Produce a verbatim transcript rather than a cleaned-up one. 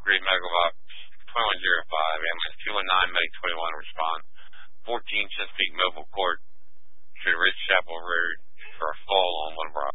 three Medical Box twenty-one oh five, ambulance two one nine, Medic twenty-one, respond. fourteen Chesapeake Mobile Court, to Ridge Chapel Road for a fall on one of our